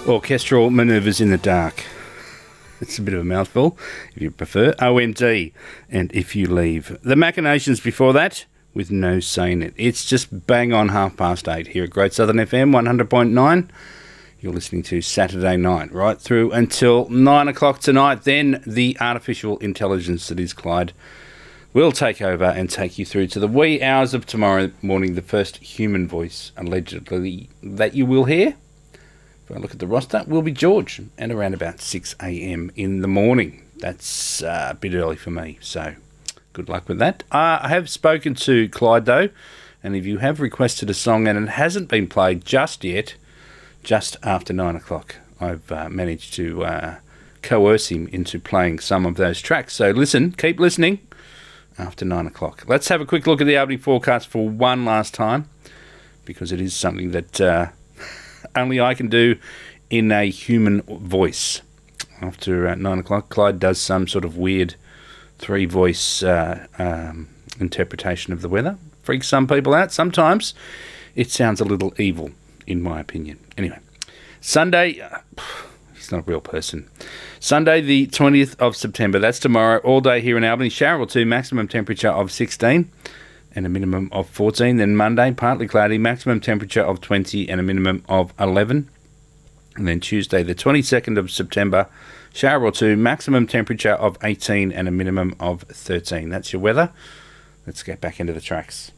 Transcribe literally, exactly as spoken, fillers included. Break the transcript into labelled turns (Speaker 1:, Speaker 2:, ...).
Speaker 1: Orchestral Manoeuvres in the Dark. It's a bit of a mouthful, if you prefer. O M D, and If You Leave. The Machinations before that, with No Say in It. It's just bang on half past eight here at Great Southern F M, one hundred point nine. You're listening to Saturday Night, right through until nine o'clock tonight. Then the artificial intelligence that is Clyde will take over and take you through to the wee hours of tomorrow morning, the first human voice, allegedly, that you will hear. If I look at the roster, will be George, and around about six a.m. in the morning. That's uh, a bit early for me, so good luck with that. Uh, I have spoken to Clyde, though, and if you have requested a song and it hasn't been played just yet, just after nine o'clock, I've uh, managed to uh, coerce him into playing some of those tracks. So listen, keep listening after nine o'clock. Let's have a quick look at the opening forecast for one last time, because it is something that uh, only I can do in a human voice. After uh, nine o'clock, Clyde does some sort of weird three-voice uh, um, interpretation of the weather. Freaks some people out. Sometimes it sounds a little evil, in my opinion. Anyway, Sunday, uh, he's not a real person. Sunday the twentieth of September, that's tomorrow, all day here in Albany. Shower or two, maximum temperature of sixteen and a minimum of fourteen. Then Monday, partly cloudy, maximum temperature of twenty and a minimum of eleven. And then Tuesday the twenty-second of September, shower or two, maximum temperature of eighteen and a minimum of thirteen. That's your weather. Let's get back into the tracks.